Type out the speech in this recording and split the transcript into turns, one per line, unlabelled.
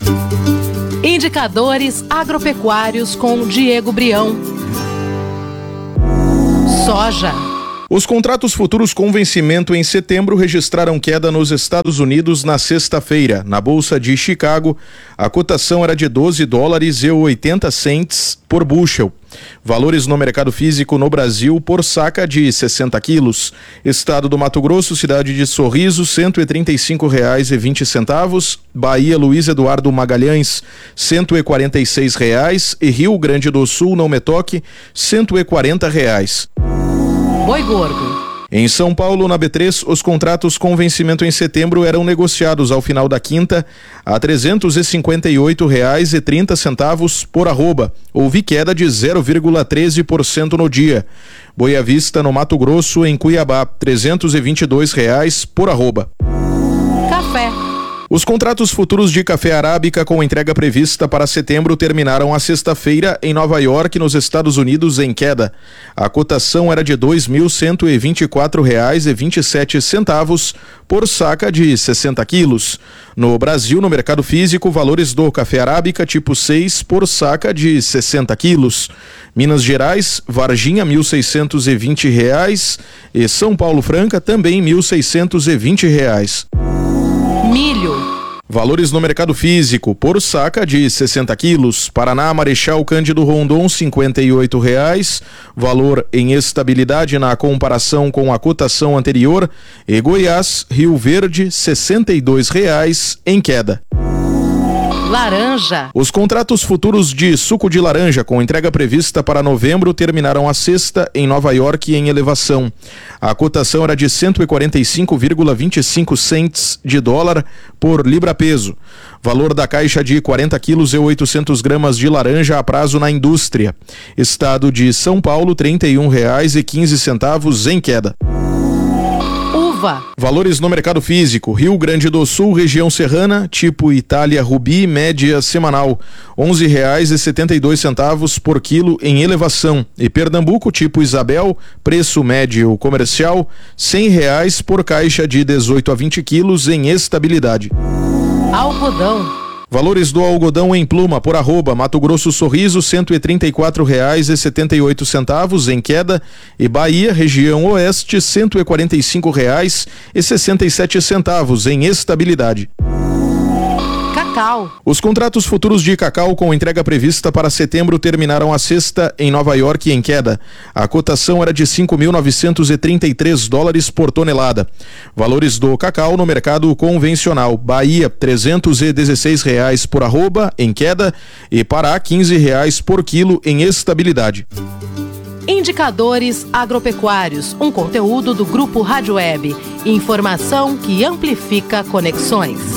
Indicadores agropecuários com Diego Brião. Soja.
Os contratos futuros com vencimento em setembro registraram queda nos Estados Unidos na sexta-feira. Na Bolsa de Chicago, a cotação era de $12,80 por bushel. Valores no mercado físico no Brasil por saca de 60 quilos. Estado do Mato Grosso, cidade de Sorriso, R$135,20. Bahia, Luiz Eduardo Magalhães, R$146. E Rio Grande do Sul, Não Me Toque, R$140.
Boi gordo.
Em São Paulo, na B3, os contratos com vencimento em setembro eram negociados ao final da quinta a R$358,30 por arroba. Houve queda de 0,13% no dia. Boi à vista no Mato Grosso, em Cuiabá, R$322 por arroba.
Café.
Os contratos futuros de café arábica com entrega prevista para setembro terminaram a sexta-feira em Nova York, nos Estados Unidos, em queda. A cotação era de R$2.124,27 por saca de 60 quilos. No Brasil, no mercado físico, valores do café arábica tipo 6 por saca de 60 quilos. Minas Gerais, Varginha, R$1.620 e São Paulo Franca, também R$1.620.
Milho.
Valores no mercado físico por saca de 60 quilos. Paraná, Marechal Cândido Rondon, R$58. Valor em estabilidade na comparação com a cotação anterior. E Goiás, Rio Verde, R$62 em queda.
Laranja.
Os contratos futuros de suco de laranja com entrega prevista para novembro terminaram a sexta em Nova York em elevação. A cotação era de 145,25 cents de dólar por libra-peso. Valor da caixa de 40 quilos e 800 gramas de laranja a prazo na indústria. Estado de São Paulo, R$31,15 em queda. Valores no mercado físico. Rio Grande do Sul, região serrana, tipo Itália Rubi, média semanal, R$11,72 por quilo em elevação. E Pernambuco, tipo Isabel, preço médio comercial, R$100 por caixa de 18 a 20 quilos em estabilidade.
Algodão.
Valores do algodão em pluma por arroba. Mato Grosso Sorriso, R$134,78 em queda. E Bahia, região oeste, R$145,67 em estabilidade.
Cacau.
Os contratos futuros de cacau com entrega prevista para setembro terminaram a sexta em Nova York em queda. A cotação era de $5.933 por tonelada. Valores do cacau no mercado convencional. Bahia, R$316 por arroba em queda. E Pará, R$15 por quilo em estabilidade.
Indicadores agropecuários, um conteúdo do Grupo Rádio Web. Informação que amplifica conexões.